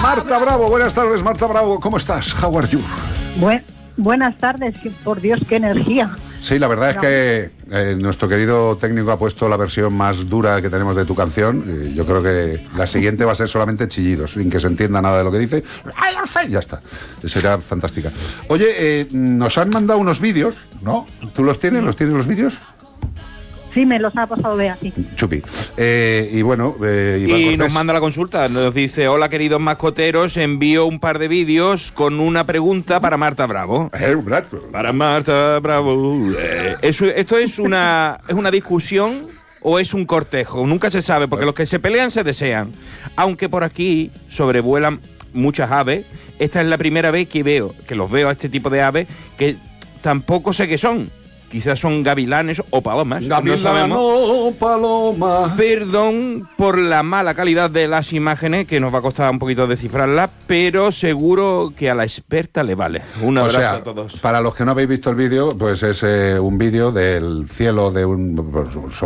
Marta Bravo. Buenas tardes, Marta Bravo. ¿Cómo estás? How are you? Buenas tardes. Por Dios, qué energía. Sí, la verdad es que nuestro querido técnico ha puesto la versión más dura que tenemos de tu canción. Yo creo que la siguiente va a ser solamente chillidos, sin que se entienda nada de lo que dice. Ya está. Será fantástica. Oye, nos han mandado unos vídeos, ¿no? ¿Tú los tienes? ¿Los tienes los vídeos? Sí, me los ha pasado Bea, sí. Chupi. Y bueno... y nos manda la consulta. Nos dice: hola, queridos mascoteros, envío un par de vídeos con una pregunta para Marta Bravo. Para Marta Bravo. ¿Esto es una discusión o es un cortejo? Nunca se sabe, porque los que se pelean se desean. Aunque por aquí sobrevuelan muchas aves. Esta es la primera vez que los veo a este tipo de aves, que tampoco sé qué son. Quizás son gavilanes o palomas. No sabemos. Paloma. Perdón por la mala calidad de las imágenes, que nos va a costar un poquito descifrarlas, pero seguro que a la experta le vale. Un abrazo a todos. Para los que no habéis visto el vídeo, pues es un vídeo del cielo de